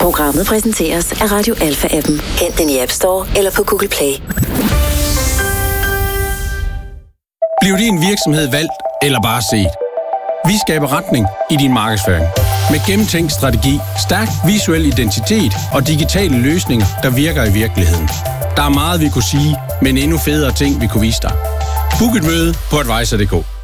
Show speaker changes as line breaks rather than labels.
Programmet præsenteres af Radio Alpha-appen. Hent den i App Store eller på Google Play.
Bliv din virksomhed valgt eller bare set? Vi skaber retning i din markedsføring. Med gennemtænkt strategi, stærk visuel identitet og digitale løsninger, der virker i virkeligheden. Der er meget, vi kunne sige, men endnu federe ting, vi kunne vise dig. Book et møde på Advisor.dk.